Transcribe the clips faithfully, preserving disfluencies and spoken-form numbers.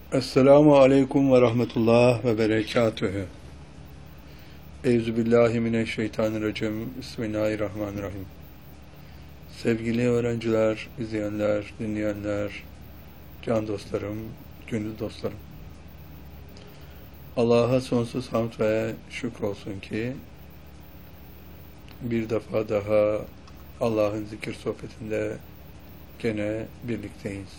Esselamu aleyküm ve rahmetullah ve berekatühü. Euzubillahimineşşeytanirracim. Bismillahirrahmanirrahim. Sevgili öğrenciler, izleyenler, dinleyenler, can dostlarım, gönül dostlarım. Allah'a sonsuz hamd ve şükür olsun ki bir defa daha Allah'ın zikir sohbetinde gene birlikteyiz.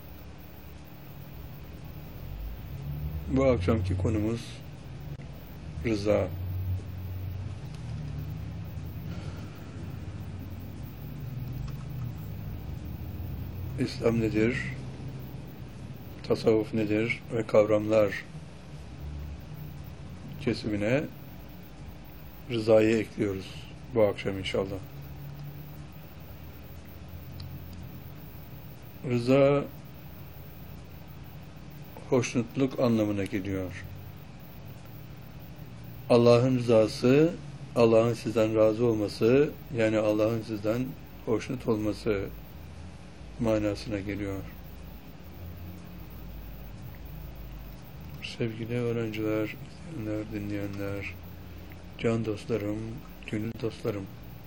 Bu akşamki konumuz rıza. İslam nedir? Tasavvuf nedir? Ve kavramlar kesimine rızayı ekliyoruz bu akşam inşallah. Rıza hoşnutluk anlamına geliyor. Allah'ın rızası, Allah'ın sizden razı olması, yani Allah'ın sizden hoşnut olması manasına geliyor. Sevgili öğrenciler, izleyenler, dinleyenler, can dostlarım, gönül dostlarım,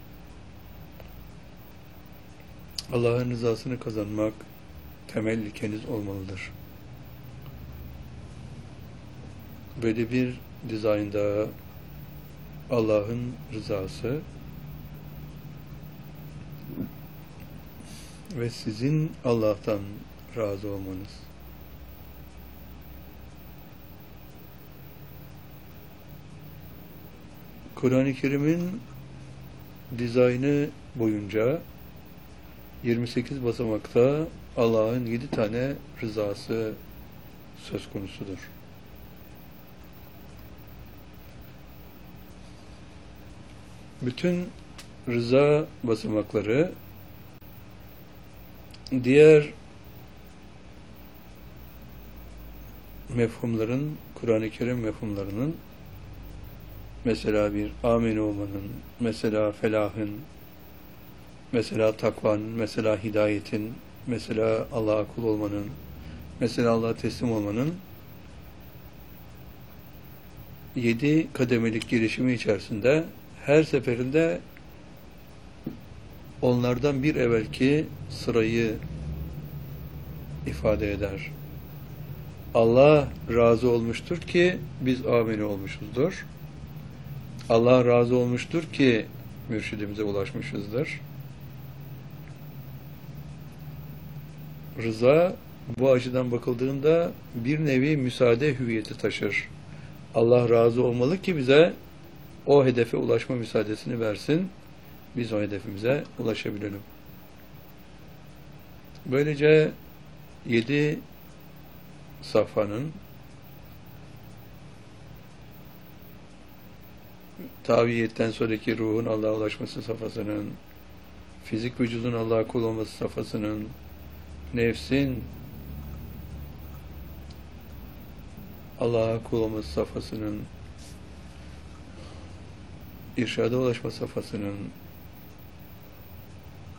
Allah'ın rızasını kazanmak temel ilkeniz olmalıdır. Böyle bir dizaynda Allah'ın rızası ve sizin Allah'tan razı olmanız. Kur'an-ı Kerim'in dizaynı boyunca yirmi sekiz basamakta Allah'ın yedi tane rızası söz konusudur. Bütün rıza basamakları diğer mefhumların, Kur'an-ı Kerim mefhumlarının, mesela bir amin olmanın, mesela felahın, mesela takvanın, mesela hidayetin, mesela Allah'a kul olmanın, mesela Allah'a teslim olmanın yedi kademelik girişimi içerisinde her seferinde onlardan bir evvelki sırayı ifade eder. Allah razı olmuştur ki biz amini olmuşuzdur. Allah razı olmuştur ki mürşidimize ulaşmışızdır. Rıza bu açıdan bakıldığında bir nevi müsaade hüviyeti taşır. Allah razı olmalı ki bize o hedefe ulaşma müsaadesini versin. Biz o hedefimize ulaşabilelim. Böylece yedi safhanın taviyetten sonraki ruhun Allah'a ulaşması safhasının, fizik vücudun Allah'a kul olması safhasının, nefsin Allah'a kul olması safhasının, irşada ulaşma safhasının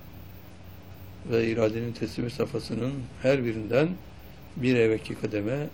ve iradenin teslimi safhasının her birinden bir evvelki kademe